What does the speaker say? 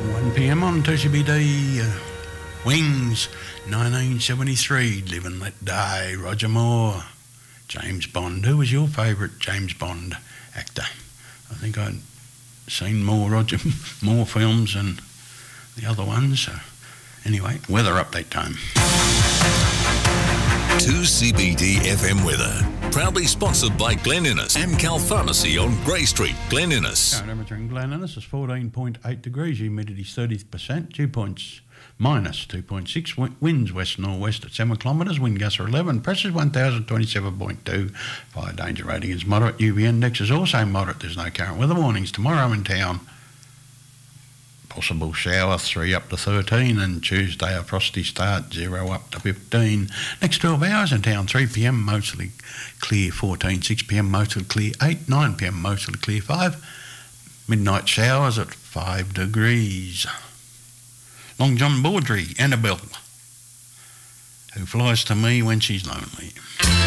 1 p.m. on 2CBD. Wings, 1973. Live and Let Die. Roger Moore. James Bond. Who was your favourite James Bond actor? I think I'd seen more Roger Moore films than the other ones. So anyway, weather update time. 2CBD FM weather. Proudly sponsored by Glen Innes, Amcal Pharmacy on Grey Street, Glen Innes. Current temperature in Glen Innes is 14.8 degrees, humidity 30%, dew points minus 2.6, winds west-northwest at 7 kilometres, wind gusts are 11, pressure is 1027.2, fire danger rating is moderate, UV index is also moderate, there's no current weather warnings tomorrow in town. Possible shower 3 up to 13, and Tuesday a frosty start 0 up to 15. Next 12 hours in town, 3 p.m. mostly clear 14, 6 p.m. mostly clear 8, 9 p.m. mostly clear 5. Midnight showers at 5 degrees. Long John Baudry, Annabelle, who flies to me when she's lonely.